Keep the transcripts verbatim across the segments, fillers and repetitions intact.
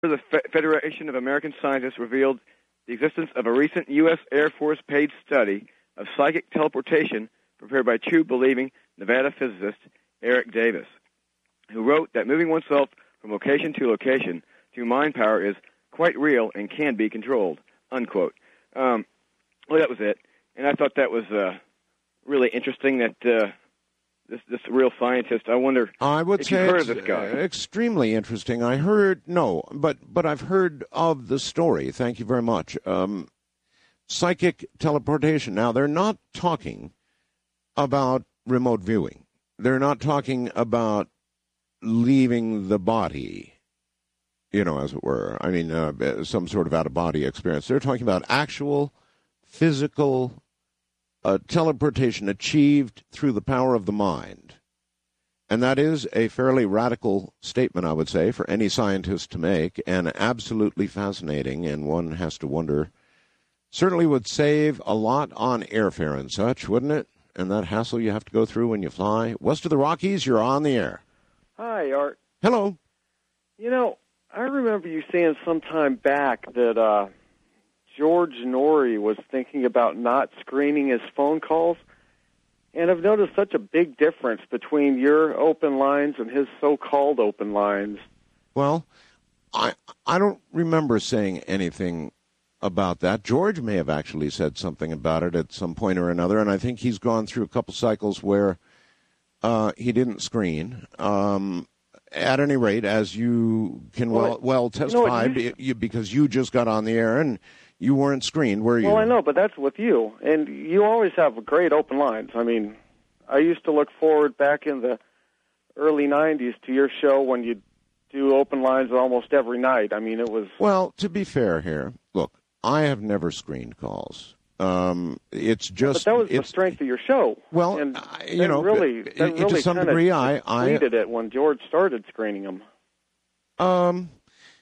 The Federation of American Scientists revealed the existence of a recent U S Air Force paid study of psychic teleportation prepared by true-believing Nevada physicist Eric Davis, who wrote that moving oneself from location to location through mind power is quite real and can be controlled, unquote. Um, well, that was it. And I thought that was uh, really interesting that uh, this this real scientist, I wonder I would if say you've heard it's of this guy. uh, extremely interesting. I heard, no, but, but I've heard of the story. Thank you very much. Um, psychic teleportation. Now, they're not talking about remote viewing. They're not talking about leaving the body, you know, as it were. I mean, uh, some sort of out-of-body experience. They're talking about actual physical uh, teleportation achieved through the power of the mind. And that is a fairly radical statement, I would say, for any scientist to make, and absolutely fascinating, and one has to wonder, certainly would save a lot on airfare and such, wouldn't it? And that hassle you have to go through when you fly. West of the Rockies, you're on the air. Hi, Art. Hello. You know, I remember you saying some time back that uh, George Norrie was thinking about not screening his phone calls, and I've noticed such a big difference between your open lines and his so-called open lines. Well, I I don't remember saying anything about that. George may have actually said something about it at some point or another, and I think he's gone through a couple cycles where uh, he didn't screen. Um, at any rate, as you can well, well, well testify, you know what, you, because you just got on the air and you weren't screened, were you? Well, I know, but that's with you, and you always have great open lines. I mean, I used to look forward back in the early nineties to your show when you'd do open lines almost every night. I mean, it was... Well, to be fair here, look, I have never screened calls. Um, it's just... But that was the strength of your show. Well, and uh, you know, really, that it, really to some degree, I... I completed it when George started screening them. Um...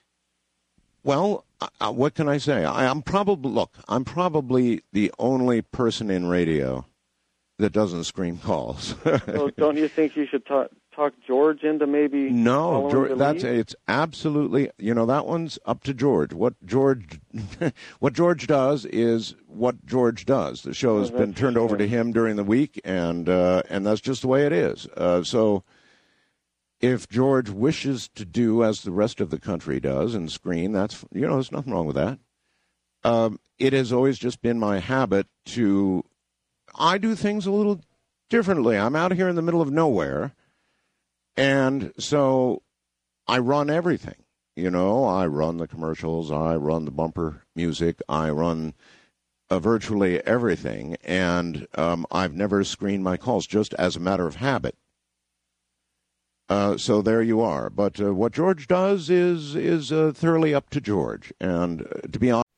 Well, uh, what can I say? I, I'm probably... Look, I'm probably the only person in radio that doesn't screen calls. So don't you think you should talk... talk George into maybe no George, that's lead? It's absolutely, you know, that one's up to George. What George what George does is what George does. The show has oh, been turned over to him during the week, and uh, and that's just the way it is. Uh, so if George wishes to do as the rest of the country does and screen, that's, you know, there's nothing wrong with that. Um, it has always just been my habit to, I do things a little differently. I'm out here in the middle of nowhere. And so I run everything, you know, I run the commercials, I run the bumper music, I run uh, virtually everything, and um, I've never screened my calls, just as a matter of habit. Uh, so there you are. But uh, what George does is, is uh, thoroughly up to George. And uh, to be honest,